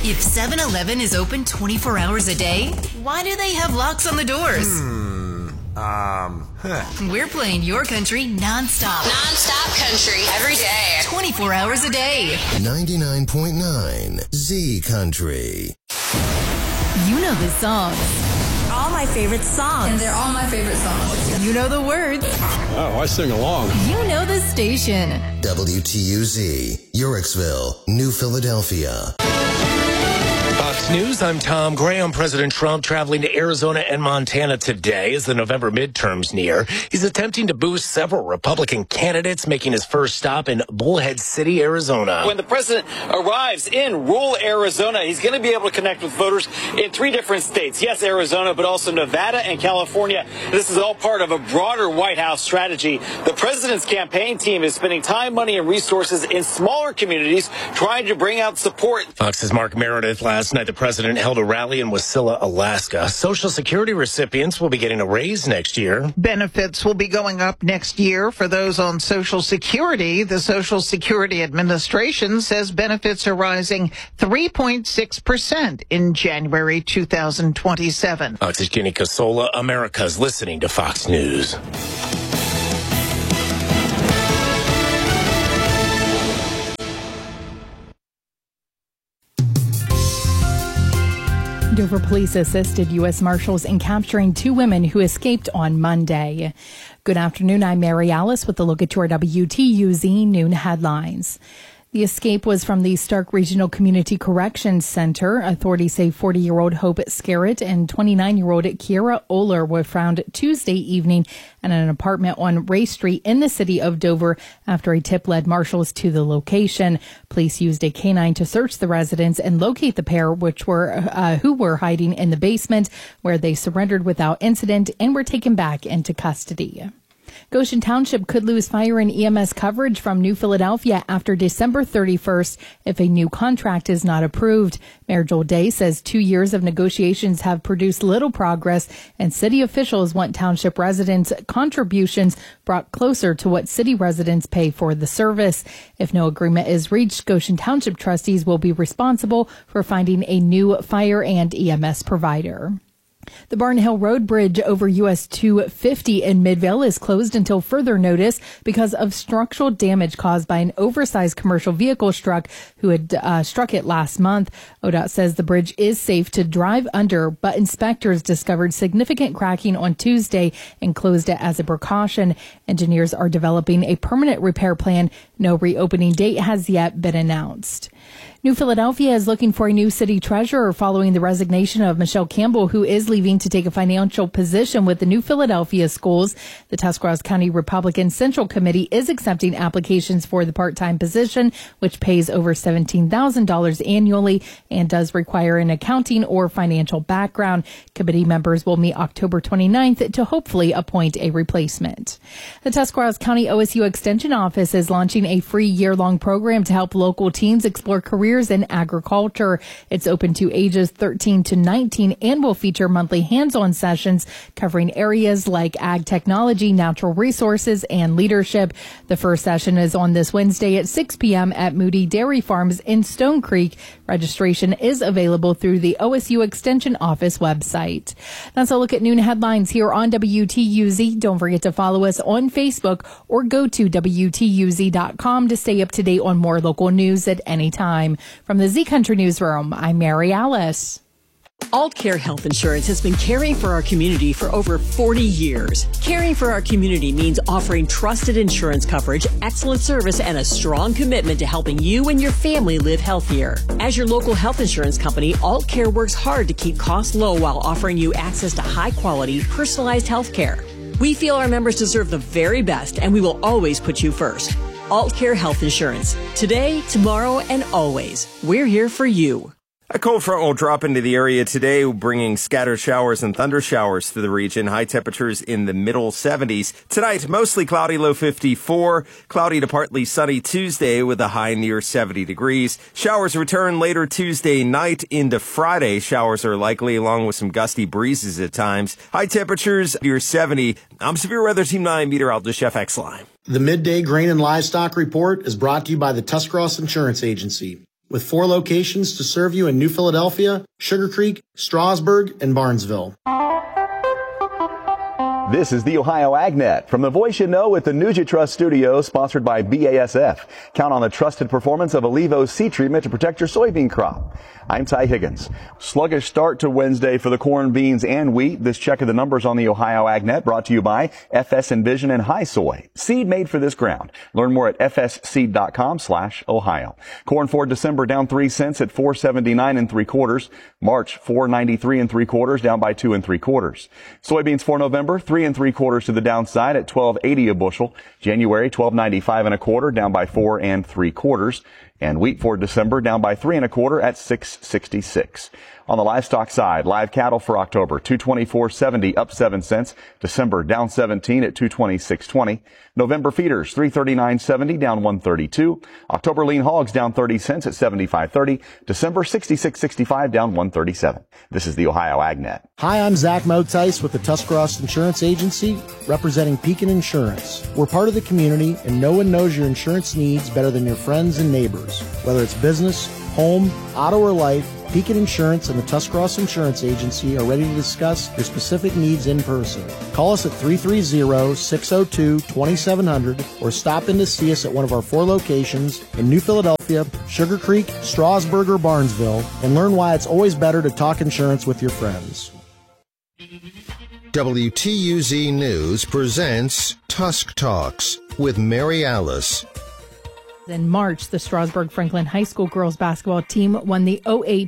If 7-Eleven is open 24 hours a day, why do they have locks on the doors? We're playing your country nonstop. Nonstop country every day. 24 hours a day. 99.9 Z Country. You know the songs. All my favorite songs. And they're all my favorite songs. You know the words. Oh, I sing along. You know the station. WTUZ, Yorksville, New Philadelphia. Fox News, I'm Tom Graham. President Trump traveling to Arizona and Montana today as the November midterms near. He's attempting to boost several Republican candidates, making his first stop in Bullhead City, Arizona. When the president arrives in rural Arizona, he's going to be able to connect with voters in 3 different states. Yes, Arizona, but also Nevada and California. This is all part of a broader White House strategy. The president's campaign team is spending time, money, and resources in smaller communities trying to bring out support. Fox's Mark Meredith. Last night, the president held a rally in Wasilla, Alaska. Social Security recipients will be getting a raise next year. Benefits will be going up next year for those on Social Security. The Social Security Administration says benefits are rising 3.6% in January 2027. Fox's Jenny Casola. America's listening to Fox News. Dover police assisted U.S. Marshals in capturing 2 women who escaped on Monday. Good afternoon. I'm Mary Alice with a look at your WTUZ noon headlines. The escape was from the Stark Regional Community Corrections Center. Authorities say 40-year-old Hope Scarrett and 29-year-old Kiera Oler were found Tuesday evening at an apartment on Ray Street in the city of Dover after a tip led marshals to the location. Police used a canine to search the residence and locate the pair, who were hiding in the basement, where they surrendered without incident and were taken back into custody. Goshen Township could lose fire and EMS coverage from New Philadelphia after December 31st if a new contract is not approved. Mayor Joel Day says 2 years of negotiations have produced little progress, and city officials want township residents' contributions brought closer to what city residents pay for the service. If no agreement is reached, Goshen Township trustees will be responsible for finding a new fire and EMS provider. The Barn Hill Road Bridge over US 250 in Midvale is closed until further notice because of structural damage caused by an oversized commercial vehicle who had struck it last month. ODOT says the bridge is safe to drive under, but inspectors discovered significant cracking on Tuesday and closed it as a precaution. Engineers are developing a permanent repair plan. No reopening date has yet been announced. New Philadelphia is looking for a new city treasurer following the resignation of Michelle Campbell, who is leaving to take a financial position with the New Philadelphia schools. The Tuscarawas County Republican Central Committee is accepting applications for the part-time position, which pays over $17,000 annually and does require an accounting or financial background. Committee members will meet October 29th to hopefully appoint a replacement. The Tuscarawas County OSU Extension Office is launching a free year-long program to help local teens explore careers in agriculture. It's open to ages 13 to 19 and will feature monthly hands-on sessions covering areas like ag technology, natural resources, and leadership. The first session is on this Wednesday at 6 p.m. at Moody Dairy Farms in Stone Creek. Registration is available through the OSU Extension Office website. That's a look at noon headlines here on WTUZ. Don't forget to follow us on Facebook or go to WTUZ.com to stay up to date on more local news at any time. From the Z Country Newsroom, I'm Mary Alice. AltCare Health Insurance has been caring for our community for over 40 years. Caring for our community means offering trusted insurance coverage, excellent service, and a strong commitment to helping you and your family live healthier. As your local health insurance company, AltCare works hard to keep costs low while offering you access to high-quality, personalized health care. We feel our members deserve the very best, and we will always put you first. AltCare Health Insurance. Today, tomorrow, and always. We're here for you. A cold front will drop into the area today, bringing scattered showers and thunder showers to the region. High temperatures in the middle 70s. Tonight, mostly cloudy, low 54. Cloudy to partly sunny Tuesday with a high near 70 degrees. Showers return later Tuesday night into Friday. Showers are likely along with some gusty breezes at times. High temperatures near 70. I'm Severe Weather Team 9 meteorologist Jeff Exline. The Midday Grain and Livestock Report is brought to you by the Tuscarawas Insurance Agency. with 4 locations to serve you in New Philadelphia, Sugar Creek, Strasburg, and Barnesville. This is the Ohio AgNet from the voice you know at the NutriTrust Studios, sponsored by BASF. Count on the trusted performance of Allevo seed treatment to protect your soybean crop. I'm Ty Higgins. Sluggish start to Wednesday for the corn, beans, and wheat. This check of the numbers on the Ohio AgNet brought to you by FS Envision and High Soy. Seed made for this ground. Learn more at fsseed.com/Ohio. Corn for December down 3 cents at $4.79 3/4. March $4.93 3/4, down by 2 3/4. Soybeans for November 3 3/4 to the downside at $12.80 a bushel. January $12.95 1/4, down by 4 3/4. And wheat for December down by 3 1/4 at $6.66. On the livestock side, live cattle for October, $224.70, up 7 cents. December down 17 at $226.20. November feeders, $339.70, down 132. October lean hogs down 30 cents at $75.30. December 66.65, down 137. This is the Ohio AgNet. Hi, I'm Zach Motice with the Tuscarawas Insurance Agency, representing Pekin Insurance. We're part of the community, and no one knows your insurance needs better than your friends and neighbors. Whether it's business, home, auto, or life, Pekin Insurance and the Tuscarawas Insurance Agency are ready to discuss your specific needs in person. Call us at 330-602-2700 or stop in to see us at one of our 4 locations in New Philadelphia, Sugar Creek, Strasburg, or Barnesville, and learn why it's always better to talk insurance with your friends. WTUZ News presents Tusk Talks with Mary Alice. In March, the Strasburg Franklin High School girls basketball team won the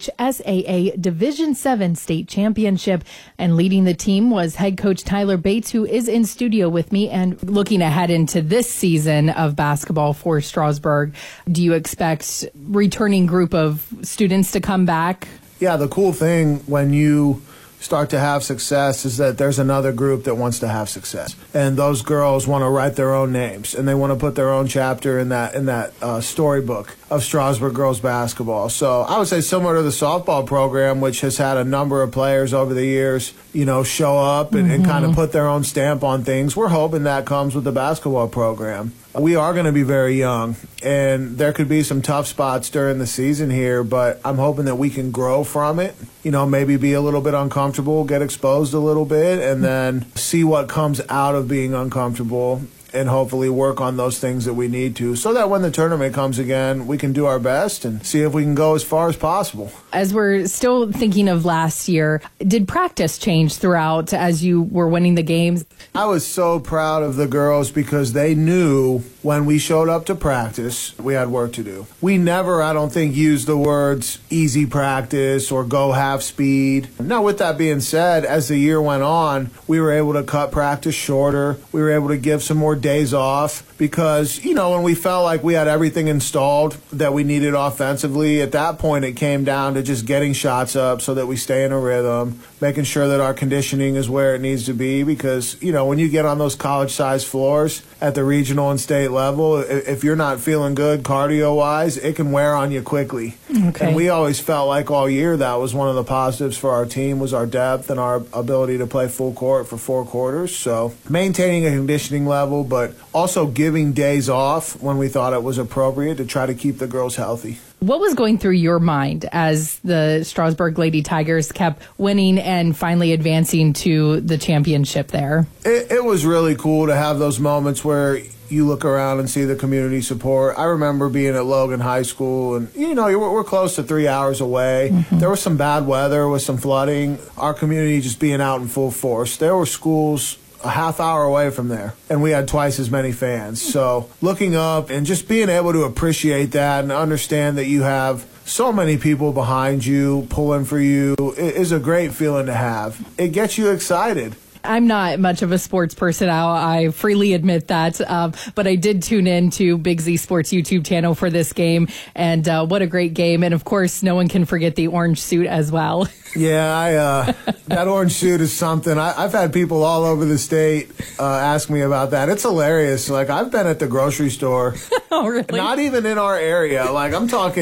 OHSAA Division VII state championship, and leading the team was head coach Tyler Bates, who is in studio with me. And looking ahead into this season of basketball for Strasburg, do you expect returning group of students to come back? Yeah, the cool thing when you start to have success is that there's another group that wants to have success, and those girls want to write their own names, and they want to put their own chapter in that storybook of Strasburg girls basketball. So I would say similar to the softball program, which has had a number of players over the years, show up and kind of put their own stamp on things. We're hoping that comes with the basketball program. We are going to be very young, and there could be some tough spots during the season here, but I'm hoping that we can grow from it, maybe be a little bit uncomfortable, get exposed a little bit, and then see what comes out of being uncomfortable, and hopefully work on those things that we need to, so that when the tournament comes again, we can do our best and see if we can go as far as possible. As we're still thinking of last year, did practice change throughout as you were winning the games? I was so proud of the girls because they knew when we showed up to practice, we had work to do. We never, I don't think, used the words easy practice or go half speed. Now, with that being said, as the year went on, we were able to cut practice shorter. We were able to give some more days off because, when we felt like we had everything installed that we needed offensively, at that point it came down to just getting shots up so that we stay in a rhythm, making sure that our conditioning is where it needs to be because, when you get on those college-sized floors at the regional and state level, if you're not feeling good cardio-wise, it can wear on you quickly. Okay. And we always felt like all year that was one of the positives for our team was our depth and our ability to play full court for 4 quarters. So maintaining a conditioning level, but also giving days off when we thought it was appropriate to try to keep the girls healthy. What was going through your mind as the Strasburg Lady Tigers kept winning and finally advancing to the championship there? It was really cool to have those moments where you look around and see the community support. I remember being at Logan High School, and, we're close to 3 hours away. Mm-hmm. There was some bad weather with some flooding. Our community just being out in full force. There were schools a half hour away from there, and we had twice as many fans. So looking up and just being able to appreciate that and understand that you have so many people behind you pulling for you is a great feeling to have. It gets you excited. I'm not much of a sports person. I freely admit that. But I did tune in to Big Z Sports YouTube channel for this game. And what a great game. And, of course, no one can forget the orange suit as well. Yeah, that orange suit is something. I've had people all over the state ask me about that. It's hilarious. Like, I've been at the grocery store. Oh, really? Not even in our area. Like, I'm talking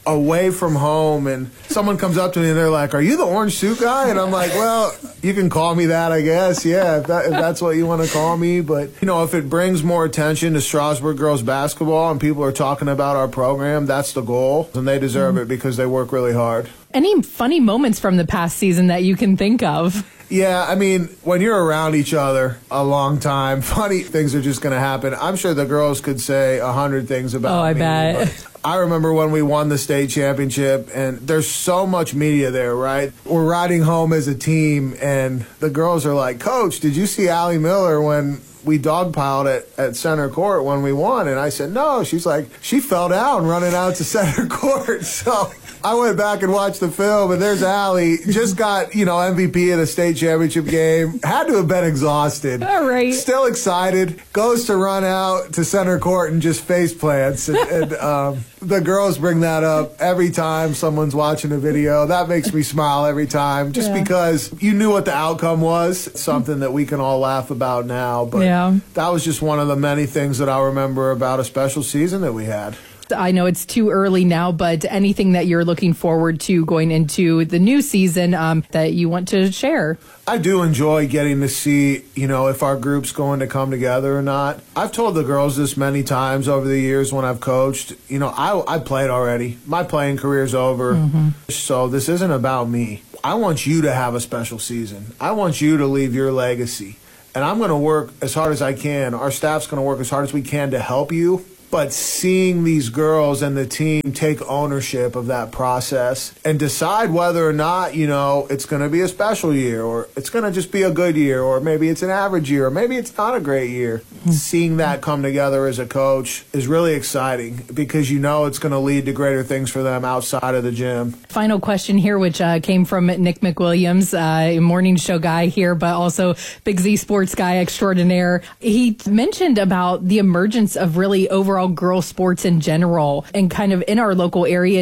away from home, and someone comes up to me and they're like, "Are you the orange suit guy?" And I'm like, "Well, you can call me that, I guess. Yeah, if that's what you want to call me." But, if it brings more attention to Strasburg girls basketball and people are talking about our program, that's the goal. And they deserve it because they work really hard. Any funny moments from the past season that you can think of? Yeah, when you're around each other a long time, funny things are just going to happen. I'm sure the girls could say 100 things about me. Oh, I bet. I remember when we won the state championship, and there's so much media there, right? We're riding home as a team, and the girls are like, "Coach, did you see Allie Miller when we dogpiled at center court when we won?" And I said, "No." She's like, "She fell down running out to center court." So I went back and watched the film, and there's Allie, just got, MVP of the state championship game, had to have been exhausted. All right. Still excited, goes to run out to center court and just face plants. And the girls bring that up every time someone's watching a video. That makes me smile every time, just because you knew what the outcome was. It's something that we can all laugh about now, but that was just one of the many things that I remember about a special season that we had. I know it's too early now, but anything that you're looking forward to going into the new season that you want to share? I do enjoy getting to see, if our group's going to come together or not. I've told the girls this many times over the years when I've coached. I played already. My playing career's over. So this isn't about me. I want you to have a special season. I want you to leave your legacy. And I'm going to work as hard as I can. Our staff's going to work as hard as we can to help you. But seeing these girls and the team take ownership of that process and decide whether or not, it's going to be a special year, or it's going to just be a good year, or maybe it's an average year, or maybe it's not a great year. Seeing that come together as a coach is really exciting because it's going to lead to greater things for them outside of the gym. Final question here, which came from Nick McWilliams, a morning show guy here, but also Big Z sports guy extraordinaire. He mentioned about the emergence of really overall girl sports in general and kind of in our local area,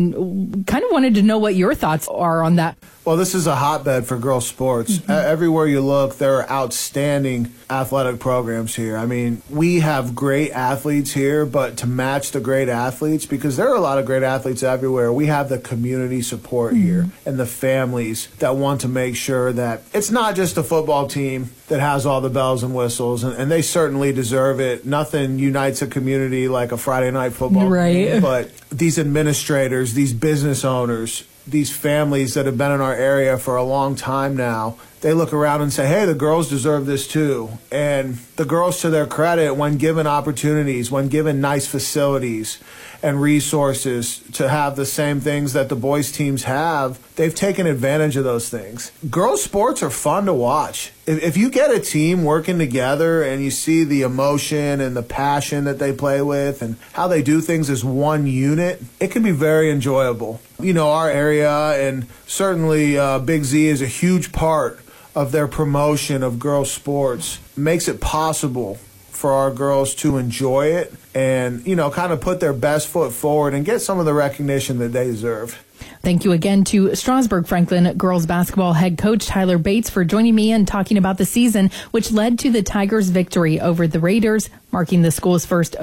and kind of wanted to know what your thoughts are on that. Well, this is a hotbed for girls sports. Everywhere you look, there are outstanding athletic programs here. We have great athletes here, but to match the great athletes, because there are a lot of great athletes everywhere, we have the community support here and the families that want to make sure that it's not just a football team that has all the bells and whistles, and they certainly deserve it. Nothing unites a community like a Friday night football game, but these administrators, these business owners, these families that have been in our area for a long time now, they look around and say, hey, the girls deserve this too. And the girls, to their credit, when given opportunities, when given nice facilities and resources to have the same things that the boys teams have, they've taken advantage of those things. Girls sports are fun to watch. If you get a team working together and you see the emotion and the passion that they play with and how they do things as one unit, it can be very enjoyable. Our area, and certainly Big Z is a huge part of their promotion of girls sports, makes it possible for our girls to enjoy it and, kind of put their best foot forward and get some of the recognition that they deserve. Thank you again to Strasburg Franklin girls basketball head coach Tyler Bates for joining me and talking about the season, which led to the Tigers' victory over the Raiders, marking the school's first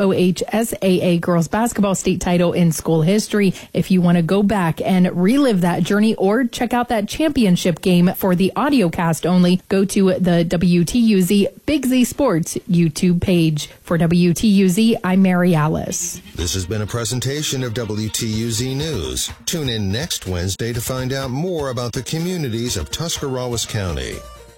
OHSAA girls basketball state title in school history. If you want to go back and relive that journey or check out that championship game for the audio cast only, go to the WTUZ Big Z Sports YouTube page. For WTUZ, I'm Mary Alice. This has been a presentation of WTUZ News. Tune in next Wednesday to find out more about the communities of Tuscarawas County.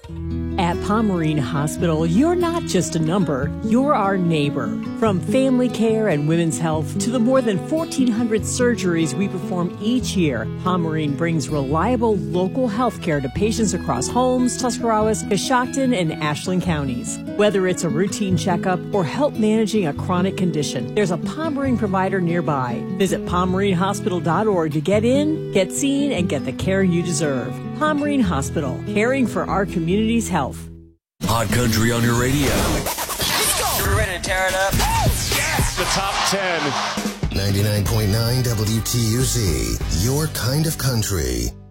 At Pomerene Hospital, you're not just a number, you're our neighbor. From family care and women's health to the more than 1,400 surgeries we perform each year, Pomerene brings reliable local health care to patients across Holmes, Tuscarawas, Coshocton, and Ashland counties. Whether it's a routine checkup or help managing a chronic condition, there's a Pomerene provider nearby. Visit PomereneHospital.org to get in, get seen, and get the care you deserve. Pomerene Hospital, caring for our community's health. Hot Country on your radio. Let's go. You're ready to tear it up? Yes! The top 10. 99.9 WTUZ, your kind of country.